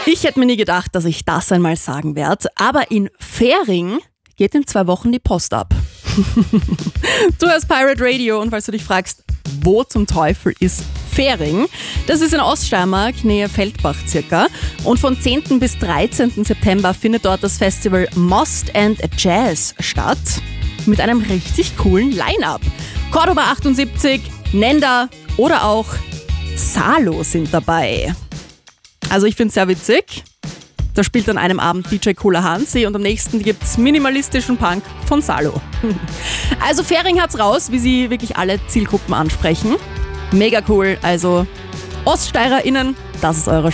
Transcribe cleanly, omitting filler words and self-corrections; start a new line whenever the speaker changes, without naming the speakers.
Ich hätte mir nie gedacht, dass ich das einmal sagen werde, aber in Fähring geht in 2 Wochen die Post ab. Du hörst Pirate Radio und falls du dich fragst, wo zum Teufel ist Fähring? Das ist in Oststeiermark, Nähe Feldbach circa. Und von 10. bis 13. September findet dort das Festival Most and Jazz statt. Mit einem richtig coolen Line-Up. Cordoba 78, Nenda oder auch Salo sind dabei. Also ich finde es sehr witzig. Da spielt an einem Abend DJ Cooler Hansi und am nächsten gibt's minimalistischen Punk von Salo. Also Fähring hat's raus, wie sie wirklich alle Zielgruppen ansprechen. Mega cool, also OststeirerInnen, das ist eure